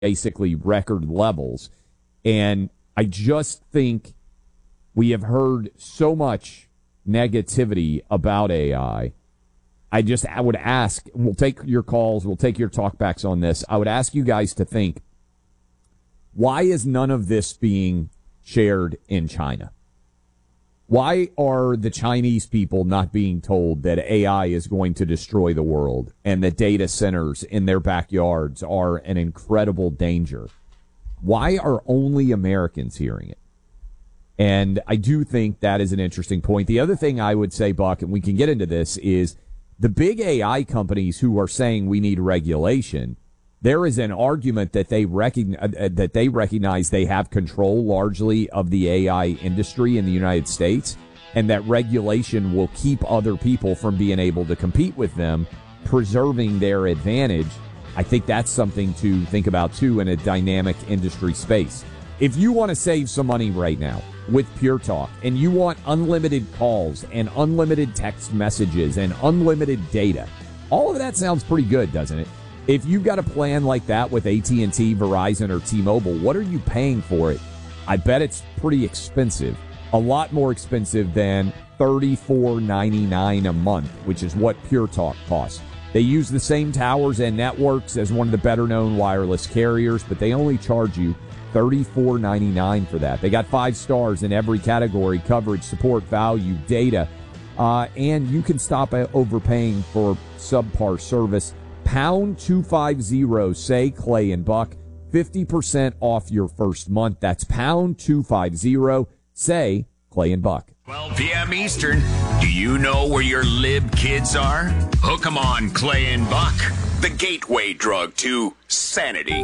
basically record levels. And I just think we have heard so much negativity about AI. I would ask, we'll take your calls, we'll take your talkbacks on this. I would ask you guys to think, why is none of this being shared in China? Why are the Chinese people not being told that AI is going to destroy the world and that data centers in their backyards are an incredible danger? Why are only Americans hearing it? And I do think that is an interesting point. The other thing I would say, Buck, and we can get into this, is the big AI companies who are saying we need regulation, there is an argument that they recognize they have control largely of the AI industry in the United States, and that regulation will keep other people from being able to compete with them, preserving their advantage. I think that's something to think about, too, in a dynamic industry space. If you want to save some money right now with Pure Talk and you want unlimited calls and unlimited text messages and unlimited data, all of that sounds pretty good, doesn't it? If you've got a plan like that with AT&T, Verizon, or T-Mobile, what are you paying for it? I bet it's pretty expensive. A lot more expensive than $34.99 a month, which is what Pure Talk costs. They use the same towers and networks as one of the better-known wireless carriers, but they only charge you $34.99 for that. They got 5 stars in every category: coverage, support, value, data, and you can stop overpaying for subpar service. Pound 250, say Clay and Buck, 50% off your first month. That's pound 250, say Clay and Buck. 12 p.m. Eastern. Do you know where your lib kids are? Hook 'em on Clay and Buck, the gateway drug to sanity.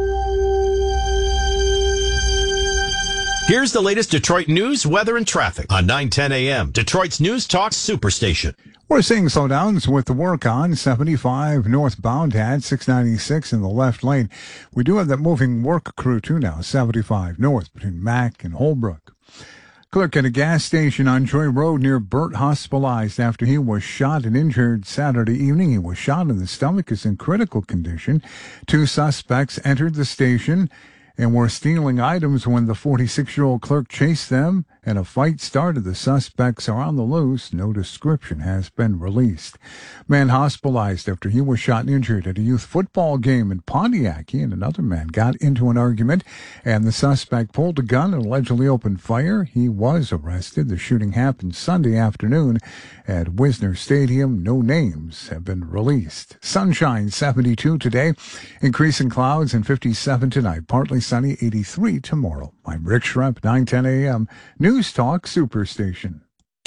Here's the latest Detroit news, weather, and traffic on 9:10 a.m. Detroit's News Talk Superstation. We're seeing slowdowns with the work on 75 northbound at 696 in the left lane. We do have that moving work crew too now, 75 north between Mack and Holbrook. Clerk at a gas station on Joy Road near Burt hospitalized after he was shot and injured Saturday evening. He was shot in the stomach, is in critical condition. 2 suspects entered the station and were stealing items when the 46-year-old clerk chased them and a fight started. The suspects are on the loose. No description has been released. Man hospitalized after he was shot and injured at a youth football game in Pontiac. He and another man got into an argument, and the suspect pulled a gun and allegedly opened fire. He was arrested. The shooting happened Sunday afternoon at Wisner Stadium. No names have been released. Sunshine, 72 today. Increasing clouds and 57 tonight. Partly sunny, 83 tomorrow. I'm Rick Schremp, 9:10 a.m. News Talk Superstation.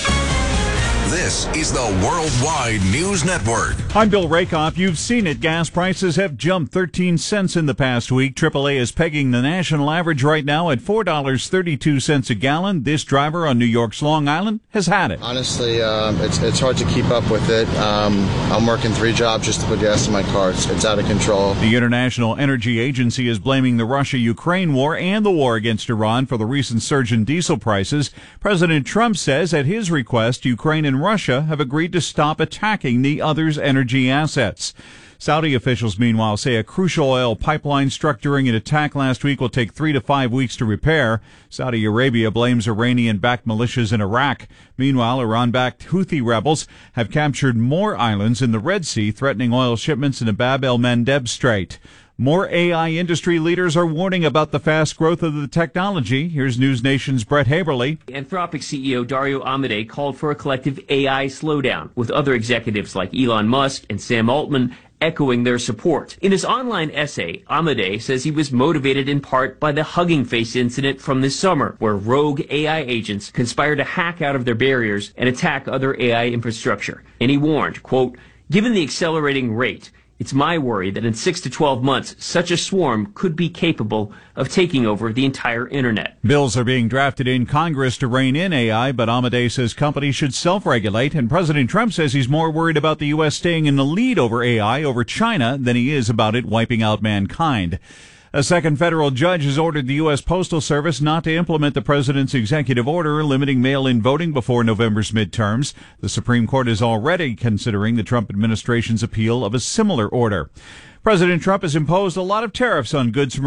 This is the Worldwide News Network. I'm Bill Rakoff. You've seen it. Gas prices have jumped 13 cents in the past week. AAA is pegging the national average right now at $4.32 a gallon. This driver on New York's Long Island has had it. Honestly, it's hard to keep up with it. I'm working 3 jobs just to put gas in my car. It's out of control. The International Energy Agency is blaming the Russia-Ukraine war and the war against Iran for the recent surge in diesel prices. President Trump says at his request, Ukraine and Russia have agreed to stop attacking the other's energy assets. Saudi officials, meanwhile, say a crucial oil pipeline struck during an attack last week will take 3 to 5 weeks to repair. Saudi Arabia blames Iranian-backed militias in Iraq. Meanwhile, Iran-backed Houthi rebels have captured more islands in the Red Sea, threatening oil shipments in the Bab el-Mandeb Strait. More AI industry leaders are warning about the fast growth of the technology. Here's News Nation's Brett Haberly. Anthropic CEO Dario Amodei called for a collective AI slowdown, with other executives like Elon Musk and Sam Altman echoing their support. In his online essay, Amodei says he was motivated in part by the Hugging Face incident from this summer, where rogue AI agents conspire to hack out of their barriers and attack other AI infrastructure. And he warned, quote, "Given the accelerating rate, it's my worry that in 6 to 12 months, such a swarm could be capable of taking over the entire internet." Bills are being drafted in Congress to rein in AI, but Amodei says companies should self-regulate, and President Trump says he's more worried about the U.S. staying in the lead over AI over China than he is about it wiping out mankind. A second federal judge has ordered the U.S. Postal Service not to implement the president's executive order limiting mail-in voting before November's midterms. The Supreme Court is already considering the Trump administration's appeal of a similar order. President Trump has imposed a lot of tariffs on goods from